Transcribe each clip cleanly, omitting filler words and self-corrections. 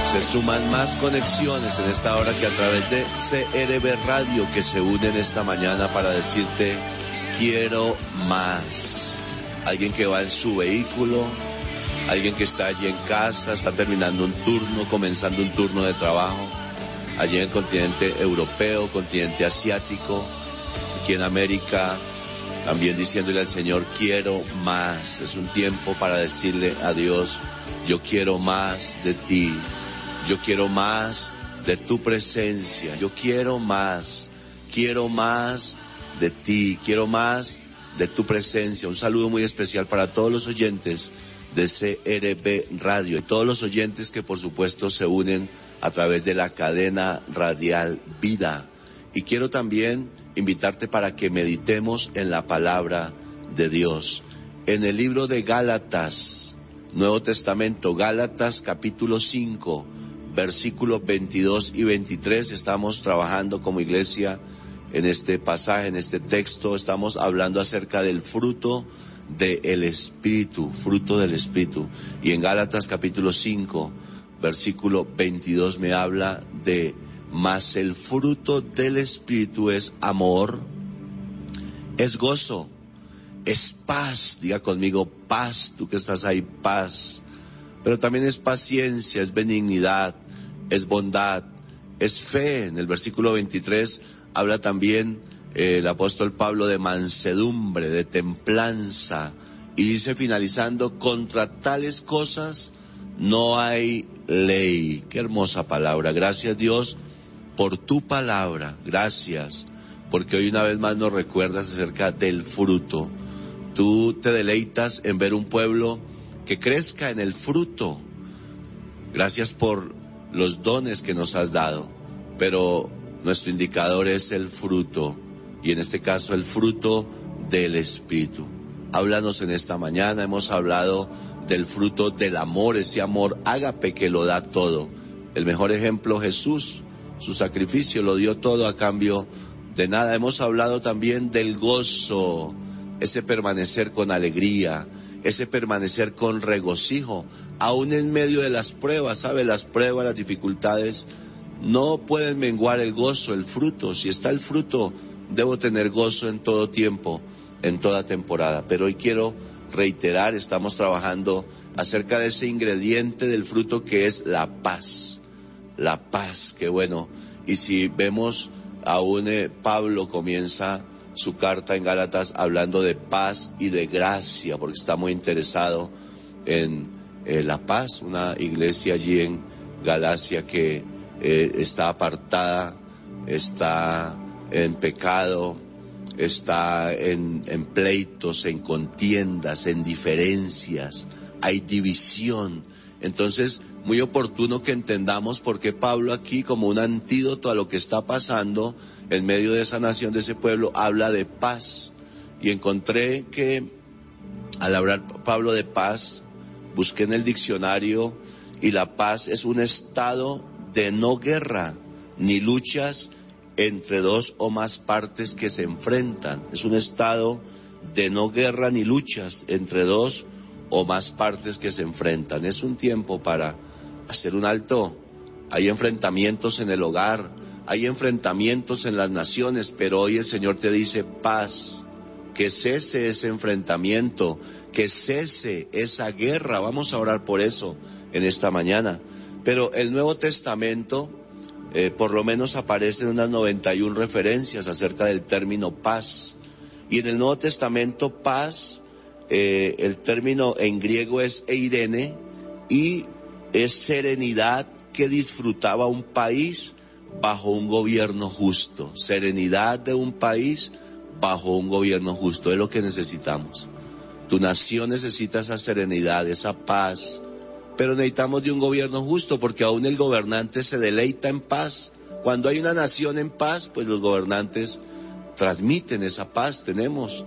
Se suman más conexiones en esta hora que a través de CRB Radio, que se unen esta mañana para decirte quiero más. Alguien que va en su vehículo, alguien que está allí en casa, está terminando un turno, comenzando un turno de trabajo, allí en el continente europeo, continente asiático, aquí en América, también diciéndole al Señor quiero más. Es un tiempo para decirle a Dios, yo quiero más de ti. Yo quiero más de tu presencia, yo quiero más de ti, quiero más de tu presencia. Un saludo muy especial para todos los oyentes de CRB Radio y todos los oyentes que por supuesto se unen a través de la cadena radial Vida. Y quiero también invitarte para que meditemos en la palabra de Dios. En el libro de Gálatas, Nuevo Testamento, Gálatas capítulo 5, versículos 22 y 23, estamos trabajando como iglesia en este pasaje, en este texto, estamos hablando acerca del fruto del Espíritu, fruto del Espíritu. Y en Gálatas capítulo 5, versículo 22 me habla de, mas el fruto del Espíritu es amor, es gozo, es paz, diga conmigo paz, tú que estás ahí, paz. Pero también es paciencia, es benignidad, es bondad, es fe. En el versículo 23 habla también el apóstol Pablo de mansedumbre, de templanza. Y dice finalizando, contra tales cosas no hay ley. Qué hermosa palabra. Gracias Dios por tu palabra. Gracias, porque hoy una vez más nos recuerdas acerca del fruto. Tú te deleitas en ver un pueblo que crezca en el fruto. Gracias por los dones que nos has dado, pero nuestro indicador es el fruto, y en este caso el fruto del Espíritu. Háblanos en esta mañana. Hemos hablado del fruto del amor, ese amor ágape que lo da todo. El mejor ejemplo, Jesús, su sacrificio lo dio todo a cambio de nada. Hemos hablado también del gozo, ese permanecer con alegría, ese permanecer con regocijo, aún en medio de las pruebas, ¿sabe? Las pruebas, las dificultades, no pueden menguar el gozo, el fruto. Si está el fruto, debo tener gozo en todo tiempo, en toda temporada. Pero hoy quiero reiterar, estamos trabajando acerca de ese ingrediente del fruto que es la paz. La paz, qué bueno. Y si vemos, aún Pablo comienza su carta en Gálatas hablando de paz y de gracia, porque está muy interesado en la paz. Una iglesia allí en Galacia que está apartada, está en pecado, está en pleitos, en contiendas, en diferencias, hay división. Entonces, muy oportuno que entendamos por qué Pablo aquí, como un antídoto a lo que está pasando en medio de esa nación, de ese pueblo, habla de paz. Y encontré que al hablar Pablo de paz, busqué en el diccionario, y la paz es un estado de no guerra ni luchas entre dos o más partes que se enfrentan. Es un estado de no guerra ni luchas entre dos o más partes que se enfrentan. Es un tiempo para hacer un alto. Hay enfrentamientos en el hogar, hay enfrentamientos en las naciones, pero hoy el Señor te dice paz, que cese ese enfrentamiento, que cese esa guerra. Vamos a orar por eso en esta mañana. Pero el Nuevo Testamento, por lo menos aparecen unas 91 referencias acerca del término paz. Y en el Nuevo Testamento paz, el término en griego es eirene, y es serenidad que disfrutaba un país bajo un gobierno justo. Serenidad de un país bajo un gobierno justo es lo que necesitamos. Tu nación necesita esa serenidad, esa paz, pero necesitamos de un gobierno justo, porque aún el gobernante se deleita en paz. Cuando hay una nación en paz, pues los gobernantes transmiten esa paz. Tenemos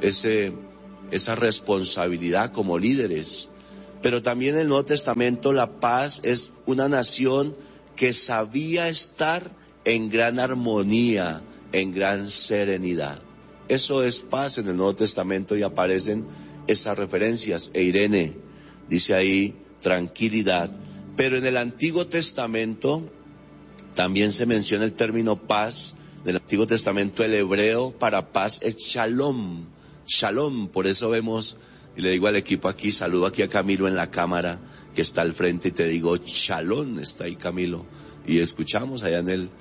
esa responsabilidad como líderes. Pero también en el Nuevo Testamento la paz es una nación que sabía estar en gran armonía, en gran serenidad. Eso es paz en el Nuevo Testamento, y aparecen esas referencias. Eirene, dice ahí, tranquilidad. Pero en el Antiguo Testamento también se menciona el término paz. En el Antiguo Testamento el hebreo para paz es shalom. Shalom, por eso vemos, y le digo al equipo aquí, saludo aquí a Camilo en la cámara que está al frente y te digo shalom, está ahí Camilo. Y escuchamos allá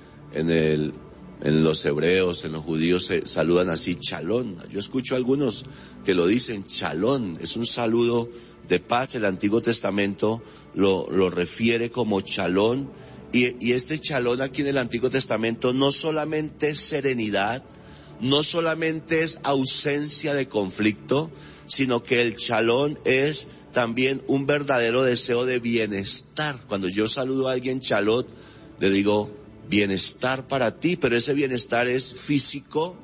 en los hebreos, en los judíos se saludan así, shalom. Yo escucho algunos que lo dicen, shalom, es un saludo de paz. El Antiguo Testamento lo refiere como shalom. Y este shalom aquí en el Antiguo Testamento no solamente es serenidad, no solamente es ausencia de conflicto, sino que el shalom es también un verdadero deseo de bienestar. Cuando yo saludo a alguien shalom, le digo bienestar para ti, pero ese bienestar es físico,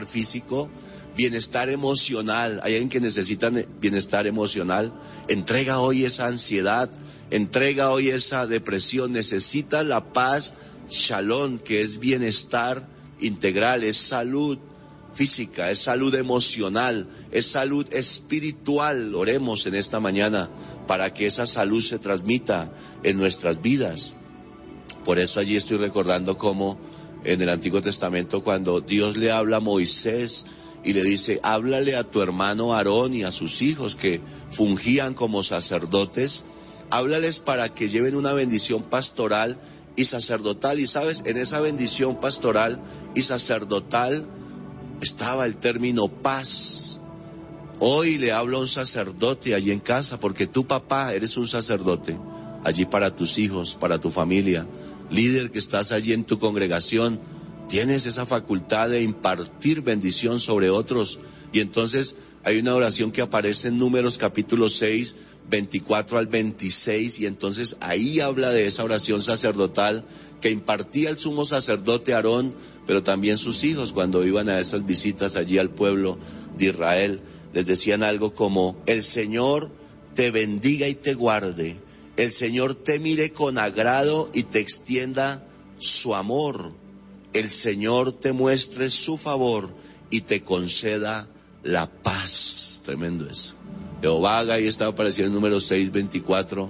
bienestar emocional. Hay alguien que necesita bienestar emocional. Entrega hoy esa ansiedad, entrega hoy esa depresión. Necesita la paz shalom, que es bienestar integral, es salud física, es salud emocional, es salud espiritual. Oremos en esta mañana para que esa salud se transmita en nuestras vidas. Por eso allí estoy recordando cómo en el Antiguo Testamento, cuando Dios le habla a Moisés y le dice, háblale a tu hermano Aarón y a sus hijos que fungían como sacerdotes, háblales para que lleven una bendición pastoral y sacerdotal. Y sabes, en esa bendición pastoral y sacerdotal estaba el término paz. Hoy le hablo a un sacerdote allí en casa, porque tú, papá, eres un sacerdote allí para tus hijos, para tu familia. Líder que estás allí en tu congregación, tienes esa facultad de impartir bendición sobre otros. Y entonces hay una oración que aparece en Números capítulo 6, 24 al 26, y entonces ahí habla de esa oración sacerdotal que impartía el sumo sacerdote Aarón, pero también sus hijos cuando iban a esas visitas allí al pueblo de Israel. Les decían algo como, el Señor te bendiga y te guarde. El Señor te mire con agrado y te extienda su amor. El Señor te muestre su favor y te conceda la paz. Tremendo eso. Jehová haga, ahí está apareciendo el número 6, 24,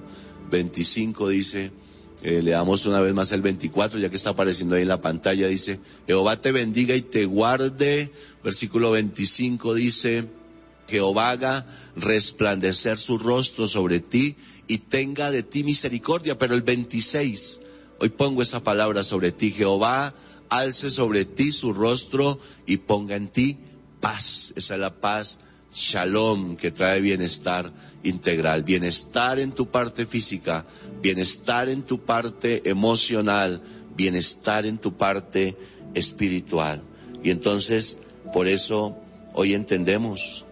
25 dice, le damos una vez más el 24, ya que está apareciendo ahí en la pantalla, dice, Jehová te bendiga y te guarde. Versículo 25 dice, Jehová haga resplandecer su rostro sobre ti y tenga de ti misericordia. Pero el 26, hoy pongo esa palabra sobre ti, Jehová alce sobre ti su rostro y ponga en ti paz. Esa es la paz shalom, que trae bienestar integral, bienestar en tu parte física, bienestar en tu parte emocional, bienestar en tu parte espiritual. Y entonces, por eso hoy entendemos.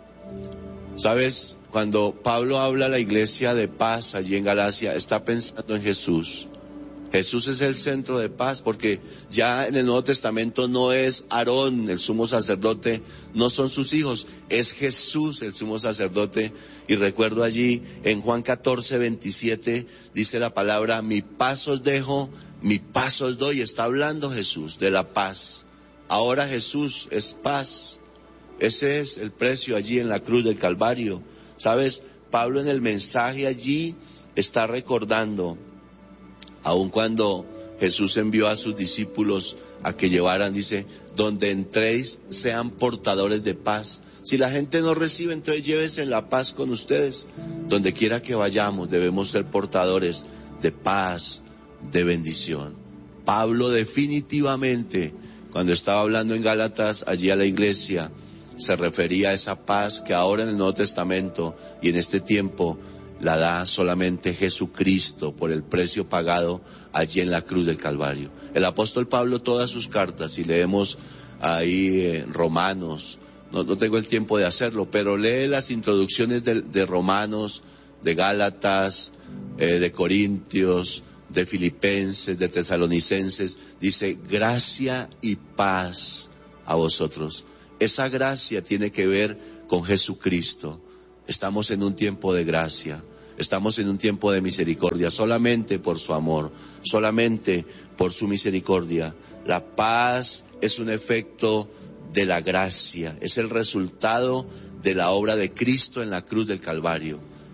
¿Sabes? Cuando Pablo habla a la iglesia de paz allí en Galacia, está pensando en Jesús. Jesús es el centro de paz, porque ya en el Nuevo Testamento no es Aarón, el sumo sacerdote, no son sus hijos, es Jesús el sumo sacerdote. Y recuerdo allí en Juan 14, 27, dice la palabra, mi paz os dejo, mi paz os doy. Está hablando Jesús de la paz. Ahora Jesús es paz. Ese es el precio allí en la cruz del Calvario. ¿Sabes? Pablo en el mensaje allí está recordando, aun cuando Jesús envió a sus discípulos a que llevaran, dice, donde entréis sean portadores de paz. Si la gente no recibe, entonces llévese la paz con ustedes. Donde quiera que vayamos, debemos ser portadores de paz, de bendición. Pablo definitivamente, cuando estaba hablando en Gálatas, allí a la iglesia, se refería a esa paz que ahora en el Nuevo Testamento y en este tiempo la da solamente Jesucristo por el precio pagado allí en la cruz del Calvario. El apóstol Pablo, todas sus cartas, y leemos ahí Romanos, no tengo el tiempo de hacerlo, pero lee las introducciones de Romanos, de Gálatas, de Corintios, de Filipenses, de Tesalonicenses, dice, gracia y paz a vosotros. Esa gracia tiene que ver con Jesucristo. Estamos en un tiempo de gracia, estamos en un tiempo de misericordia, solamente por su amor, solamente por su misericordia. La paz es un efecto de la gracia, es el resultado de la obra de Cristo en la cruz del Calvario.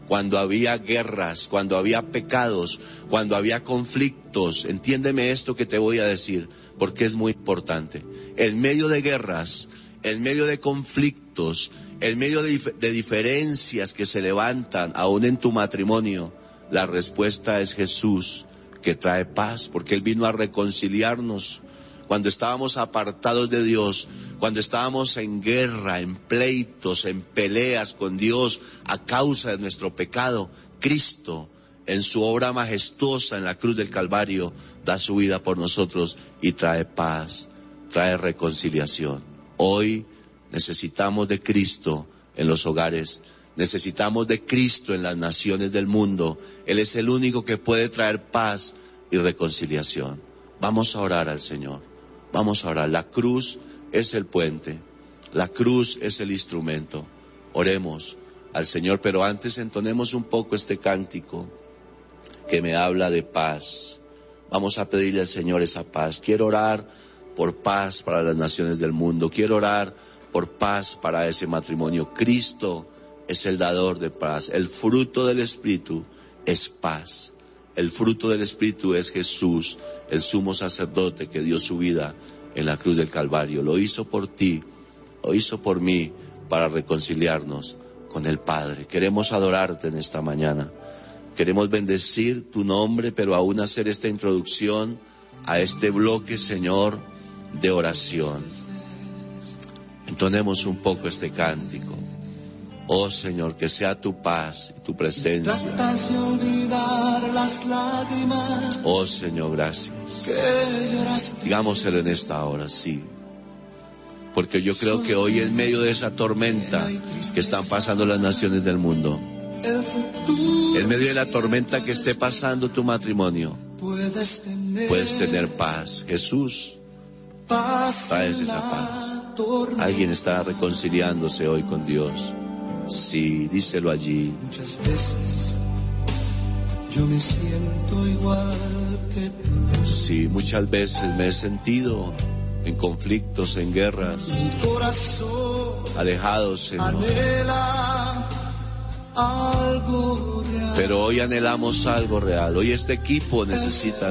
cuando había guerras, cuando había pecados, cuando había conflictos. Entiéndeme esto que te voy a decir, porque es muy importante. En medio de guerras, en medio de conflictos, en medio de diferencias que se levantan, aún en tu matrimonio, la respuesta es Jesús, que trae paz, porque Él vino a reconciliarnos. Cuando estábamos apartados de Dios, cuando estábamos en guerra, en pleitos, en peleas con Dios a causa de nuestro pecado, Cristo, en su obra majestuosa en la cruz del Calvario, da su vida por nosotros y trae paz, trae reconciliación. Hoy necesitamos de Cristo en los hogares, necesitamos de Cristo en las naciones del mundo. Él es el único que puede traer paz y reconciliación. Vamos a orar al Señor. Vamos a orar. La cruz es el puente, la cruz es el instrumento. Oremos al Señor, pero antes entonemos un poco este cántico que me habla de paz. Vamos a pedirle al Señor esa paz. Quiero orar por paz para las naciones del mundo. Quiero orar por paz para ese matrimonio. Cristo es el dador de paz. El fruto del Espíritu es paz. El fruto del Espíritu es Jesús, el sumo sacerdote que dio su vida en la cruz del Calvario. Lo hizo por ti, lo hizo por mí, para reconciliarnos con el Padre. Queremos adorarte en esta mañana. Queremos bendecir tu nombre, pero aún hacer esta introducción a este bloque, Señor, de oración. Entonemos un poco este cántico. Oh Señor, que sea tu paz y tu presencia. Tratas de olvidar las lágrimas. Oh Señor, gracias. Digámoselo en esta hora, sí. Porque yo creo que hoy en medio de esa tormenta que están pasando las naciones del mundo, en medio de la tormenta que esté pasando tu matrimonio, puedes tener paz. Jesús, traes esa paz. Alguien está reconciliándose hoy con Dios. Sí, díselo allí. Muchas veces yo me siento igual que tú. Sí, muchas veces me he sentido en conflictos, en guerras, Mi corazón alejado, Señor. anhela algo real. Pero hoy anhelamos algo real. Hoy este equipo necesita